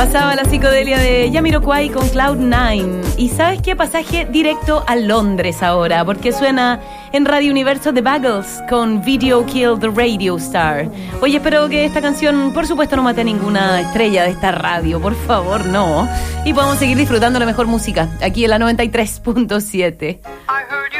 Pasaba la psicodelia de Jamiroquai con Cloud9. Y ¿sabes qué? Pasaje directo a Londres ahora, porque suena en Radio Universo The Buggles con Video Kill the Radio Star. Oye, espero que esta canción, por supuesto, no mate a ninguna estrella de esta radio, por favor, no. Y podamos seguir disfrutando la mejor música aquí en la 93.7.